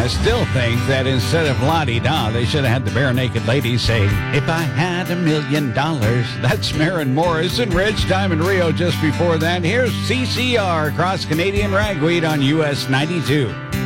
I still think that instead of la-di-da, they should have had the Bare Naked Ladies saying, "If I had $1 million." That's Maren Morris and Rich Diamond Rio just before that. Here's CCR, Cross Canadian Ragweed on US 92.